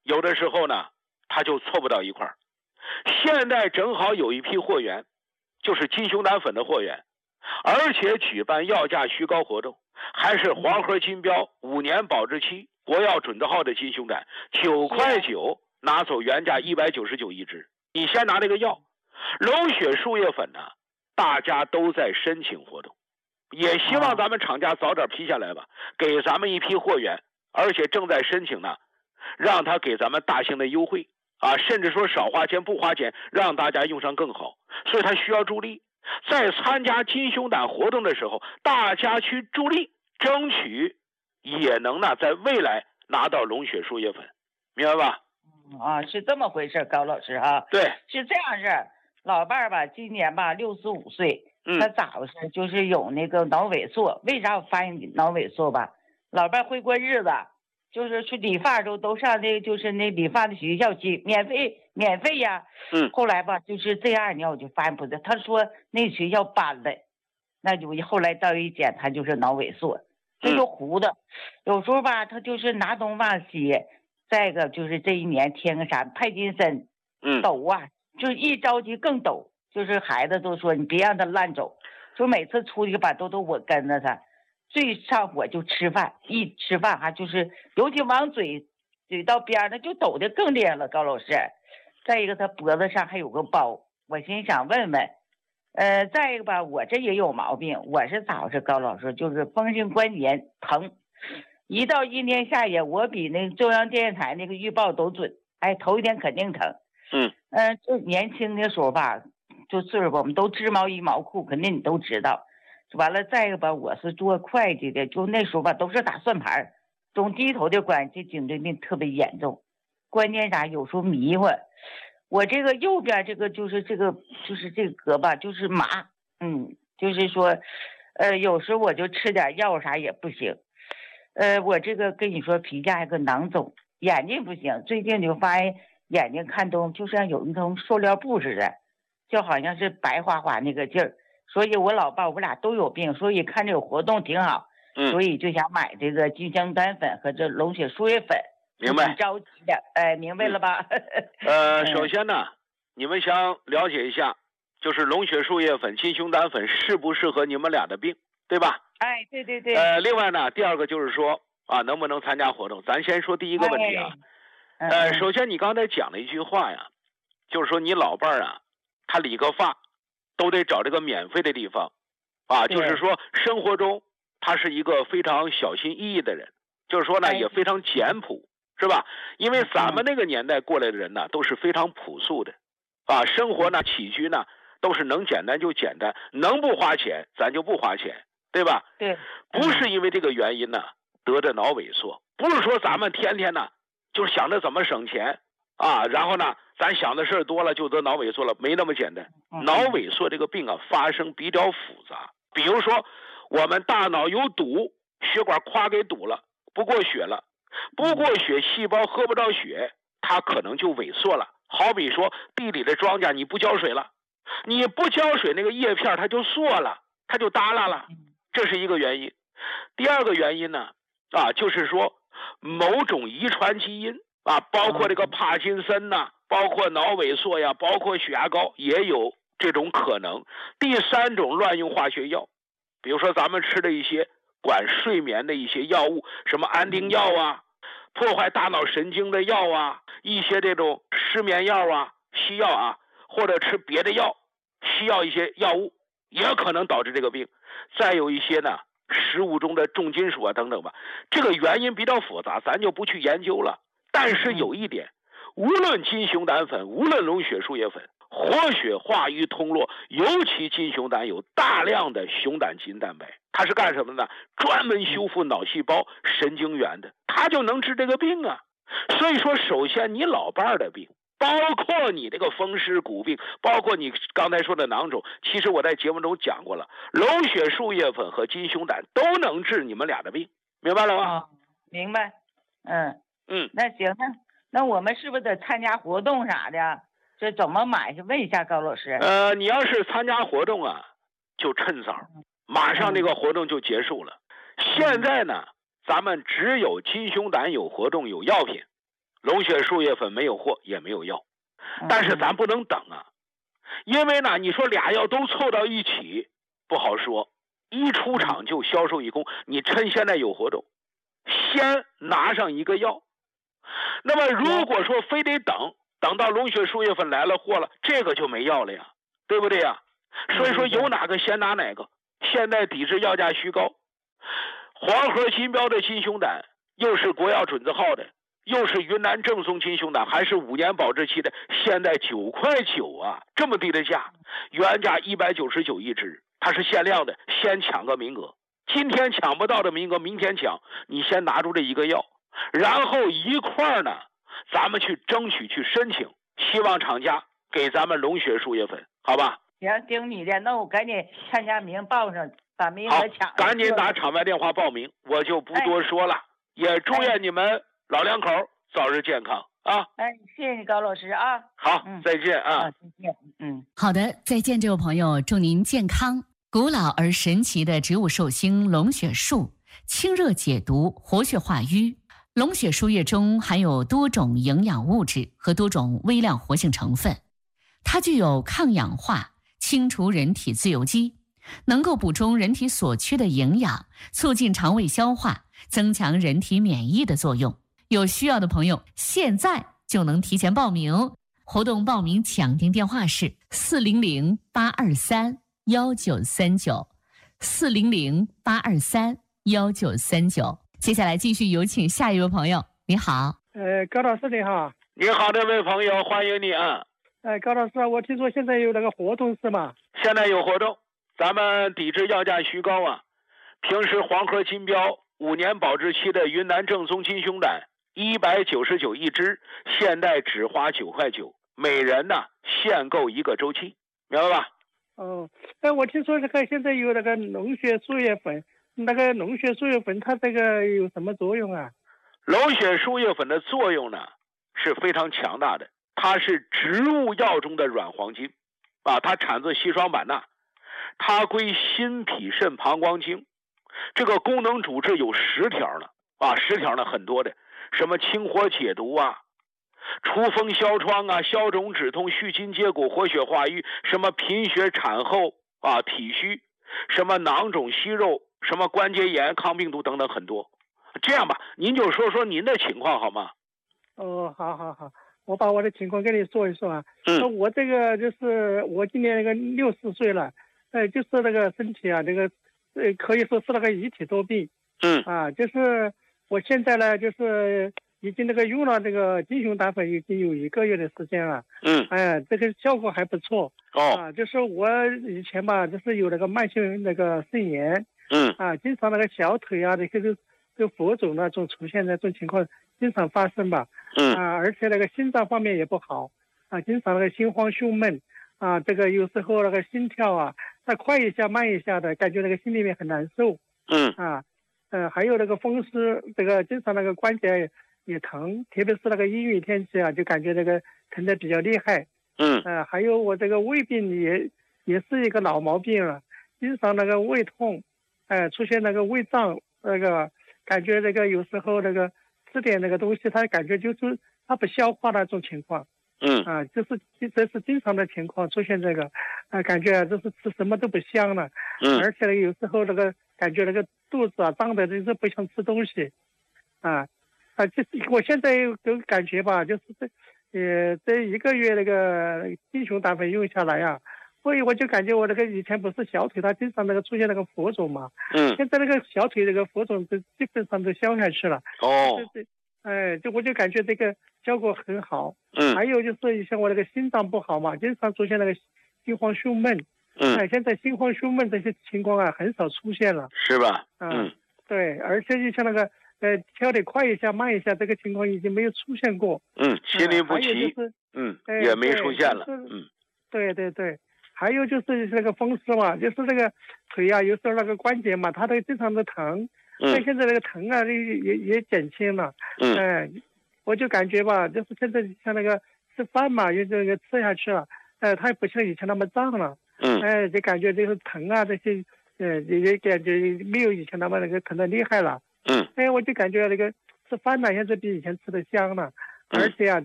有的时候呢，它就凑不到一块儿。现在正好有一批货源，就是金熊胆粉的货源，而且举办要价虚高活动，还是黄河金标5年保质期、国药准字号的金熊胆，9块9拿走原价199一支。你先拿这个药，龙血树叶粉呢，大家都在申请活动，也希望咱们厂家早点批下来吧，给咱们一批货源，而且正在申请呢，让他给咱们大型的优惠啊，甚至说少花钱不花钱，让大家用上更好。所以他需要助力，在参加金熊胆活动的时候，大家去助力，争取也能呢在未来拿到龙血树叶粉，明白吧？ 是这么回事，高老师哈。 对， 是这样式。老伴儿吧，今年吧65岁，他咋回事？就是有那个脑萎缩。为啥我发现脑萎缩吧？老伴儿会过日子，就是去理发都上那就是那理发的学校去，免费呀。后来吧，就是这2年我就发现不对，他说那学校搬了，那就后来到一检，他就是脑萎缩，这就糊的。有时候吧，他就是拿东忘西。再一个就是这一年添个啥派金森，抖啊，就一着急更抖。就是孩子都说你别让他乱走，就每次出去吧都我跟着他。最上火就吃饭，一吃饭哈就是尤其往嘴到边上就抖得更厉害了，高老师。再一个他脖子上还有个包，我心想问问。再一个吧，我这也有毛病，我是咋回事？高老师就是风性关节疼。一到阴天下雨，我比那个中央电视台那个预报都准。头一天肯定疼。就年轻的时候吧，就岁数我们都织毛衣毛裤，肯定你都知道。完了，再一个吧，我是做会计的，就那时候吧都是打算盘，中低头的关系，颈椎病特别严重。关键啥？有时候迷糊。我这个右边这个就是这个胳膊就是麻，就是说，有时候我就吃点药啥也不行。我这个跟你说，皮下还有个囊肿，眼睛不行，最近就发现眼睛看东就像有一层塑料布似的，就好像是白花花那个劲儿。所以我老爸我俩都有病，所以看这个活动挺好，所以就想买这个金熊胆粉和这龙血树叶粉。 明白？ 挺着急的，明白了吧？ 首先呢，你们想了解一下，就是龙血树叶粉、金熊胆粉适不适合你们俩的病，对吧？ 对对对。 另外呢，第二个就是说啊，能不能参加活动？咱先说第一个问题啊。首先你刚才讲了一句话呀，就是说你老伴儿啊，他理个发都得找这个免费的地方啊，就是说生活中他是一个非常小心翼翼的人，就是说呢也非常简朴，是吧？因为咱们那个年代过来的人呢，都是非常朴素的啊，生活呢起居呢都是能简单就简单，能不花钱咱就不花钱，对吧？ 对。 不是因为这个原因呢得的脑萎缩，不是说咱们天天呢就是想着怎么省钱啊，然后呢咱想的事多了就得脑萎缩了，没那么简单。脑萎缩这个病啊发生比较复杂，比如说我们大脑有堵，血管夸给堵了，不过血了，不过血细胞喝不到血，它可能就萎缩了。好比说地里的庄稼你不浇水了，你不浇水那个叶片它就缩了，它就耷拉了，这是一个原因。第二个原因呢就是说某种遗传基因啊，包括这个帕金森呐，包括脑萎缩呀，包括血压高也有这种可能。第三种乱用化学药，比如说咱们吃的一些管睡眠的一些药物，什么安定药啊，破坏大脑神经的药啊，一些这种失眠药啊、西药啊，或者吃别的药，需要一些药物，也可能导致这个病。再有一些呢，食物中的重金属啊等等吧，这个原因比较复杂，咱就不去研究了。但是有一点，无论金熊胆粉，无论龙血树叶粉，活血化瘀通络，尤其金熊胆有大量的熊胆基因蛋白，它是干什么的？专门修复脑细胞神经元的，它就能治这个病啊。所以说首先你老伴儿的病，包括你这个风湿骨病，包括你刚才说的囊肿，其实我在节目中讲过了，龙血树叶粉和金熊胆都能治你们俩的病，明白了吗？ 明白。那行，那我们是不是得参加活动啥的？这怎么买？问一下高老师。 你要是参加活动啊，就趁早，马上这个活动就结束了。现在呢，咱们只有金熊胆有活动有药品， 龙血输液粉没有货也没有药，但是咱不能等啊，因为呢，你说俩药都凑到一起不好说，一出厂就销售一空，你趁现在有活动，先拿上一个药。那么如果说非得等到龙血输液粉来了货了，这个就没药了呀，对不对呀？所以说有哪个先拿哪个。现在抵制药价虚高，黄河金标的金熊胆又是国药准字号的，又是云南正宗金熊胆，还是5年保质期的，现在9.9块啊，这么低的价，原价199一支，它是限量的，先抢个名额。今天抢不到的名额，明天抢，你先拿出这一个药，然后一块呢，咱们去争取去申请，希望厂家给咱们龙血输液粉，好吧？ 行，听你的，那我赶紧参加名报上，把名额抢。 赶紧打场外电话报名，我就不多说了。也祝愿你们老两口早日健康啊！ 谢谢你高老师啊。 好，再见啊！ 再见。 好的，再见，这位朋友，祝您健康。古老而神奇的植物寿星龙血树，清热解毒，活血化瘀。龙血输液中含有多种营养物质和多种微量活性成分，它具有抗氧化、清除人体自由基，能够补充人体所缺的营养，促进肠胃消化，增强人体免疫的作用。有需要的朋友现在就能提前报名，活动报名抢订电话是400-823-1939 400-823-1939。接下来继续有请下一位朋友。你好。 高老师你好。 你好，这位朋友，欢迎你啊。 高老师，我听说现在有那个活动是吗？ 现在有活动，咱们抵制药价虚高啊。平时黄河金标5年保质期的云南正宗金熊胆199一支，现在只花9.9块，每人呢限购1个周期，明白吧？ 我听说这个现在有那个龙血输液粉，那个龙血输液粉它这个有什么作用啊？ 龙血输液粉的作用呢是非常强大的，它是植物药中的软黄金啊，它产自西双版纳，它归心脾肾膀胱经，这个功能主治有10条呢啊，10条呢很多的，什么清火解毒啊，除风消疮啊，消肿止痛，续筋接骨，活血化瘀，什么贫血产后啊，体虚，什么囊肿息肉，什么关节炎，抗病毒等等很多。这样吧，您就说说您的情况好吗？ 好，我把我的情况跟你说一说啊。我这个就是我今年那个60岁了，就是那个身体啊，这个可以说是那个一体多病。就是我现在呢，就是已经那个用了这个金熊胆粉已经有1个月的时间了。这个效果还不错。就是我以前吧，就是有那个慢性那个肾炎。经常那个小腿啊，这个浮肿那种出现那种情况经常发生吧。而且那个心脏方面也不好经常那个心慌胸闷这个有时候那个心跳啊，它快一下慢一下的，感觉那个心里面很难受。还有那个风湿，这个经常那个关节也疼，特别是那个阴雨天气啊，就感觉那个疼得比较厉害。还有我这个胃病也是一个老毛病了，经常那个胃痛，出现那个胃胀，那个感觉那个有时候那个吃点那个东西，他感觉就是他不消化那种情况。这是经常的情况出现这个，感觉就是吃什么都不香了。而且有时候那个感觉那个肚子胀的，就是不想吃东西。我现在有感觉吧，就是这1个月那个金熊胆粉用下来啊，我就感觉我那个以前不是小腿它经常那个出现那个浮肿嘛。现在那个小腿那个浮肿基本上都消下去了。我就感觉这个效果很好。还有就是像我那个心脏不好嘛，经常出现那个心慌胸闷。现在心慌胸闷这些情况啊很少出现了， 是吧？ 对，而且就像那个跳得快一下慢一下，这个情况已经没有出现过。 心律不齐。也没出现了。 对，还有就是那个风湿嘛，就是那个腿啊，有时候那个关节嘛，它都经常的疼。但现在那个疼啊也减轻了。我就感觉吧，就是现在像那个吃饭嘛，有这个吃下去了，它也不像以前那么胀了。就感觉就是疼啊这些，也感觉没有以前那么那个疼的厉害了。我就感觉那个吃饭呢，现在比以前吃的香了。 而且啊，